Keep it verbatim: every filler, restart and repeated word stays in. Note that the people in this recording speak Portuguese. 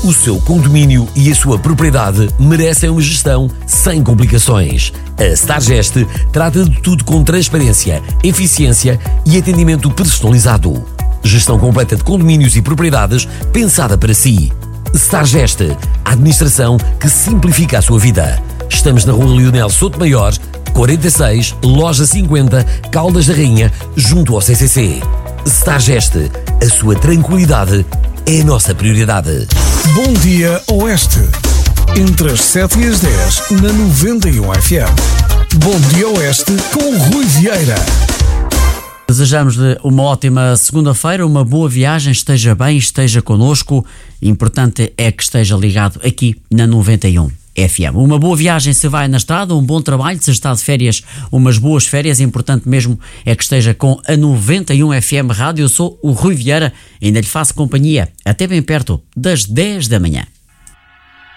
O seu condomínio e a sua propriedade merecem uma gestão sem complicações. A Stargest trata de tudo com transparência, eficiência e atendimento personalizado. Gestão completa de condomínios e propriedades pensada para si. Stargest, a administração que simplifica a sua vida. Estamos na Rua Leonel Sotomayor, quarenta e seis, Loja cinquenta, Caldas da Rainha, junto ao C C C. Stargest, a sua tranquilidade é a nossa prioridade. Bom dia Oeste, entre as sete e as dez, na noventa e um F M. Bom dia Oeste com o Rui Vieira. Desejamos-lhe uma ótima segunda-feira, uma boa viagem, esteja bem, esteja connosco. Importante é que esteja ligado aqui na noventa e um F M. Uma boa viagem se vai na estrada, um bom trabalho, se está de férias, umas boas férias. Importante mesmo é que esteja com a noventa e um F M Rádio. Eu sou o Rui Vieira, ainda lhe faço companhia até bem perto das dez da manhã.